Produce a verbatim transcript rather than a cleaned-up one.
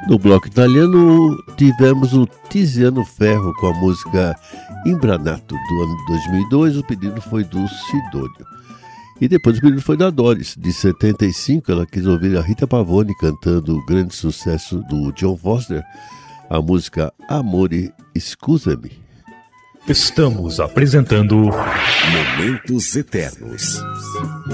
No bloco italiano, tivemos o Tiziano Ferro com a música Imbranato, do ano dois mil e dois. O pedido foi do Sidônio. E depois o pedido foi da Doris, de setenta e cinco. Ela quis ouvir a Rita Pavone cantando o grande sucesso do John Foster, a música Amore Scusami. Estamos apresentando Momentos Eternos.